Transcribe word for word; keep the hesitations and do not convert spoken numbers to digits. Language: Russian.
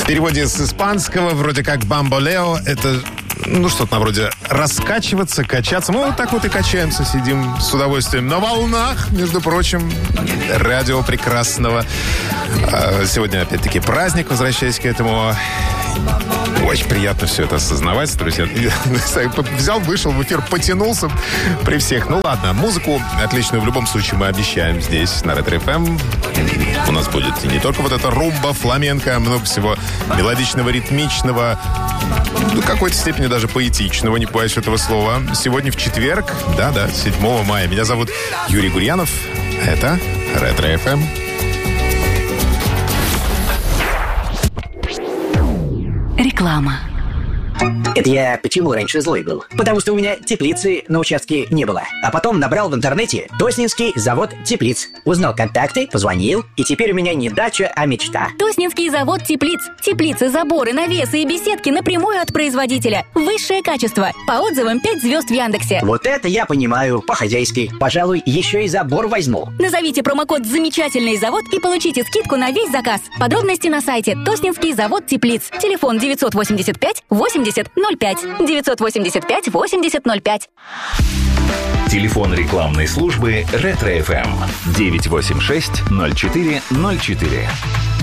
В переводе с испанского вроде как «бамболео» — это, ну, что-то на вроде раскачиваться, качаться. Мы вот так вот и качаемся, сидим с удовольствием на волнах, между прочим, радио прекрасного. Сегодня, опять-таки, праздник, возвращаясь к этому. Очень приятно все это осознавать, друзья. Взял, вышел в эфир, потянулся при всех. Ну ладно, музыку отличную в любом случае мы обещаем здесь, на Ретро эф эм. У нас будет не только вот эта румба, фламенко, много всего мелодичного, ритмичного, ну, в какой-то степени даже поэтичного, не боюсь этого слова. Сегодня в четверг, да-да, седьмого мая. Меня зовут Юрий Гурьянов. Это Ретро эф эм. Реклама. Это я почему раньше злой был? Потому что у меня теплицы на участке не было. А потом набрал в интернете Тоснинский завод теплиц. Узнал контакты, позвонил, и теперь у меня не дача, а мечта. Тоснинский завод теплиц. Теплицы, заборы, навесы и беседки напрямую от производителя. Высшее качество. По отзывам пять звезд в Яндексе. Вот это я понимаю, по-хозяйски. Пожалуй, еще и забор возьму. Назовите промокод «Замечательный завод» и получите скидку на весь заказ. Подробности на сайте Тоснинский завод теплиц. Телефон девятьсот восемьдесят пять восемьдесят ноль пять. девятьсот восемьдесят пять восемьдесят ноль пять. Телефон рекламной службы Ретро эф эм девять восемь шесть ноль четыре ноль четыре.